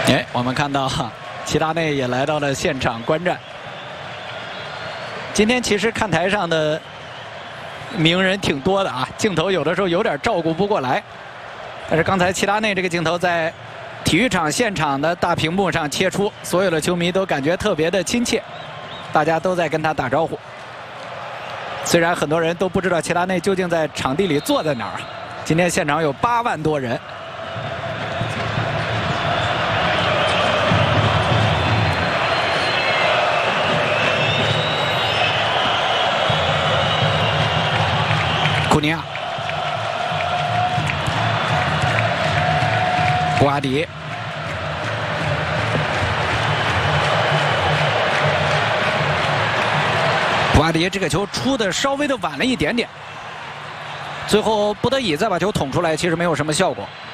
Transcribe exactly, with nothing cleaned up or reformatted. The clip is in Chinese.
哎，我们看到齐达内也来到了现场观战。今天其实看台上的名人挺多的啊，镜头有的时候有点照顾不过来。但是刚才齐达内这个镜头在体育场现场的大屏幕上切出，所有的球迷都感觉特别的亲切，大家都在跟他打招呼。虽然很多人都不知道齐达内究竟在场地里坐在哪儿，今天现场有八万多人。 库尼亚、布阿迪、布阿迪这个球出的稍微的晚了一点点，最后不得已再把球捅出来，其实没有什么效果。